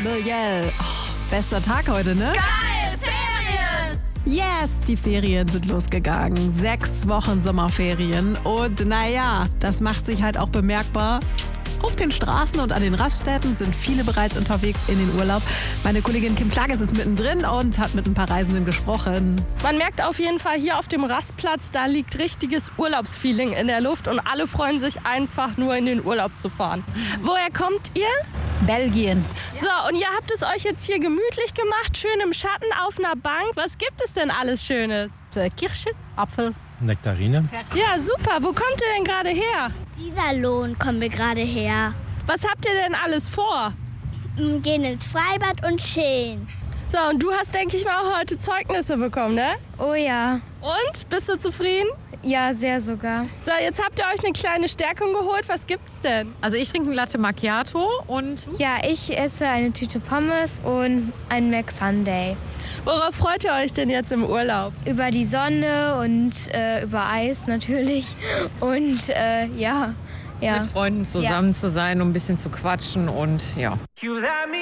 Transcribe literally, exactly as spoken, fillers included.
Gabrielle. Oh, bester Tag heute, ne? Geil, Ferien! Yes, die Ferien sind losgegangen. Sechs Wochen Sommerferien. Und naja, das macht sich halt auch bemerkbar. Auf den Straßen und an den Raststätten sind viele bereits unterwegs in den Urlaub. Meine Kollegin Kim Klages ist mittendrin und hat mit ein paar Reisenden gesprochen. Man merkt auf jeden Fall hier auf dem Rastplatz, da liegt richtiges Urlaubsfeeling in der Luft und alle freuen sich einfach nur in den Urlaub zu fahren. Woher kommt ihr? Belgien. So, und ihr habt es euch jetzt hier gemütlich gemacht, schön im Schatten auf einer Bank. Was gibt es denn alles Schönes? Kirsche, Apfel. Nektarine. Ja, super. Wo kommt ihr denn gerade her? Iserlohn kommen wir gerade her. Was habt ihr denn alles vor? Wir gehen ins Freibad und chillen. So, und du hast, denke ich mal, auch heute Zeugnisse bekommen, ne? Oh ja, Und? Bist du zufrieden? ja, sehr sogar. So, jetzt habt ihr euch eine kleine Stärkung geholt. Was gibt's denn? Also ich trinke ein Latte Macchiato und Ja, ich esse eine Tüte Pommes und ein Mac Sundae. Worauf freut ihr euch denn jetzt im Urlaub? Über die Sonne und äh, über Eis natürlich. Und äh, ja, ja. mit Freunden zusammen zu sein, um ein bisschen zu quatschen und ja. You let me